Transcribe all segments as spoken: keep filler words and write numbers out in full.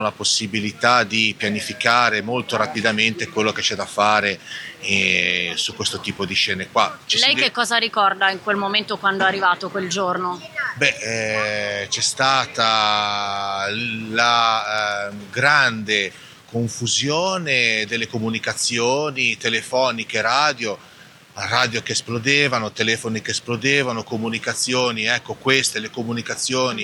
la possibilità di pianificare molto rapidamente quello che c'è da fare eh, su questo tipo di scene qua. Ci Lei che cosa ricorda in quel momento quando è arrivato quel giorno? Beh, eh, c'è stata la eh, grande confusione delle comunicazioni telefoniche, radio, radio che esplodevano, telefoni che esplodevano, comunicazioni, ecco queste le comunicazioni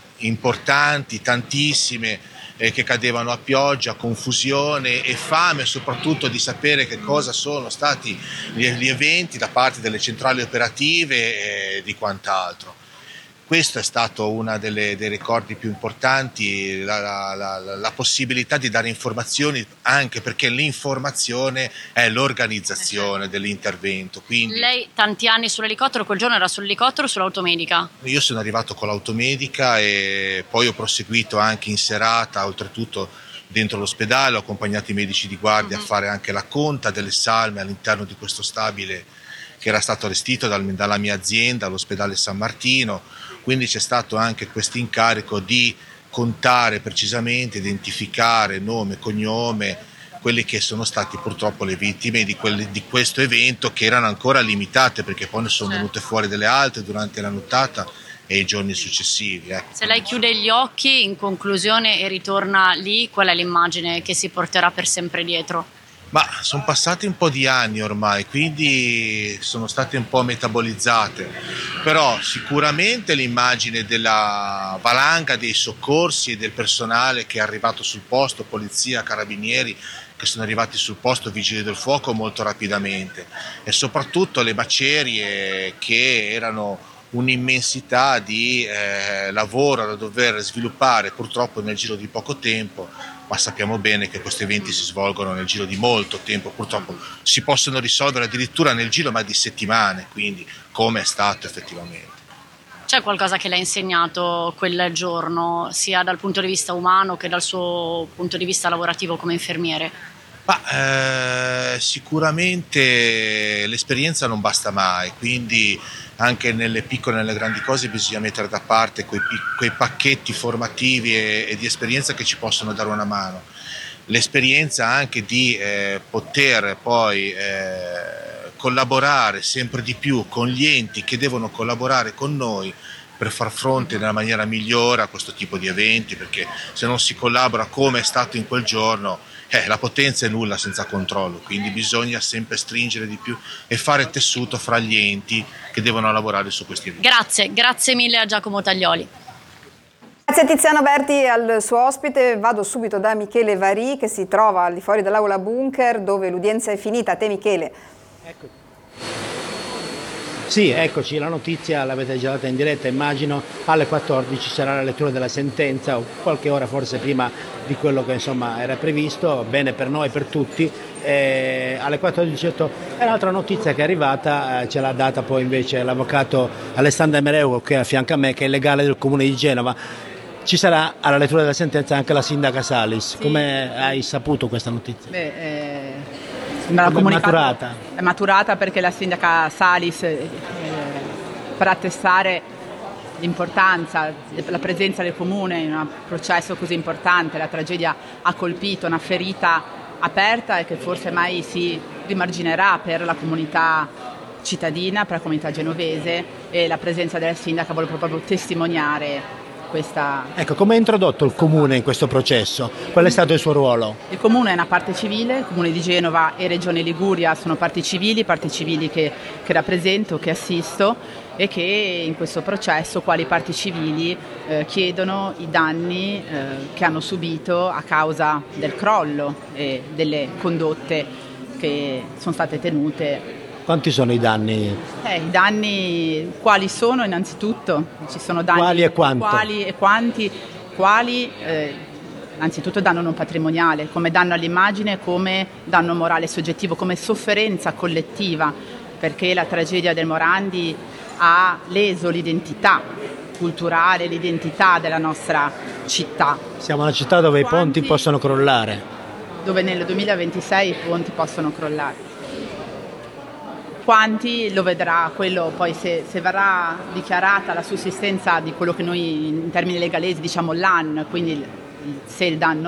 importanti, tantissime, eh, che cadevano a pioggia, confusione e fame soprattutto di sapere che cosa sono stati gli, gli eventi da parte delle centrali operative e di quant'altro. Questo è stato uno dei ricordi più importanti, la, la, la, la possibilità di dare informazioni, anche perché l'informazione è l'organizzazione dell'intervento. Quindi, lei tanti anni sull'elicottero, quel giorno era sull'elicottero o sull'automedica? Io sono arrivato con l'automedica e poi ho proseguito anche in serata, oltretutto dentro l'ospedale, ho accompagnato i medici di guardia uh-huh. a fare anche la conta delle salme all'interno di questo stabile che era stato allestito dal, dalla mia azienda, l'ospedale San Martino, quindi c'è stato anche questo incarico di contare precisamente, identificare nome, cognome, quelli che sono stati purtroppo le vittime di, quelli, di questo evento, che erano ancora limitate perché poi ne sono venute fuori delle altre durante la nottata e i giorni successivi. Ecco. Se lei chiude gli occhi in conclusione e ritorna lì, qual è l'immagine che si porterà per sempre dietro? Ma sono passati un po' di anni ormai, quindi sono state un po' metabolizzate, però sicuramente l'immagine della valanga dei soccorsi e del personale che è arrivato sul posto, polizia, carabinieri, che sono arrivati sul posto, vigili del fuoco molto rapidamente, e soprattutto le macerie che erano un'immensità di eh, lavoro da dover sviluppare purtroppo nel giro di poco tempo, ma sappiamo bene che questi eventi si svolgono nel giro di molto tempo, purtroppo si possono risolvere addirittura nel giro ma di settimane, quindi come è stato effettivamente. C'è qualcosa che le ha insegnato quel giorno, sia dal punto di vista umano che dal suo punto di vista lavorativo come infermiere? Ma, eh, sicuramente l'esperienza non basta mai, quindi anche nelle piccole e nelle grandi cose bisogna mettere da parte quei, quei pacchetti formativi e, e di esperienza che ci possono dare una mano. L'esperienza anche di eh, poter poi eh, collaborare sempre di più con gli enti che devono collaborare con noi per far fronte nella maniera migliore a questo tipo di eventi, perché se non si collabora come è stato in quel giorno, eh, la potenza è nulla senza controllo, quindi bisogna sempre stringere di più e fare tessuto fra gli enti che devono lavorare su questi eventi. Grazie, grazie mille a Giacomo Taglioli. Grazie a Tiziano Berti e al suo ospite. Vado subito da Michele Varì che si trova al di fuori dell'aula bunker dove l'udienza è finita. A te Michele. Ecco. Sì, eccoci, la notizia l'avete già data in diretta, immagino alle quattordici sarà la lettura della sentenza, o qualche ora forse prima di quello che insomma era previsto, bene per noi, per tutti. E alle quattordici e un'altra notizia che è arrivata, eh, ce l'ha data poi invece l'avvocato Alessandro Mereu, che è a fianco a me, che è legale del comune di Genova. Ci sarà alla lettura della sentenza anche la sindaca Salis. Sì. Come hai saputo questa notizia? Beh, eh... È maturata. È maturata perché la sindaca Salis, eh, per attestare l'importanza, la presenza del comune in un processo così importante, la tragedia ha colpito una ferita aperta e che forse mai si rimarginerà per la comunità cittadina, per la comunità genovese, e la presenza della sindaca vuole proprio testimoniare questa... Ecco, come è introdotto il comune in questo processo? Qual è stato il suo ruolo? Il comune è una parte civile, il comune di Genova e Regione Liguria sono parti civili, parti civili che, che rappresento, che assisto e che in questo processo, quali parti civili, eh, chiedono i danni eh, che hanno subito a causa del crollo e delle condotte che sono state tenute. Quanti sono i danni? Eh, I danni quali sono innanzitutto? Ci sono danni quali e quanto? Quali e quanti? Quali? Eh, innanzitutto danno non patrimoniale, come danno all'immagine, come danno morale soggettivo, come sofferenza collettiva, perché la tragedia del Morandi ha leso l'identità culturale, l'identità della nostra città. Siamo una città dove quanti, i ponti possono crollare. Dove nel duemilaventisei i ponti possono crollare. Quanti lo vedrà, quello poi se, se verrà dichiarata la sussistenza di quello che noi in termini legalesi diciamo l'A N, quindi il, se il danno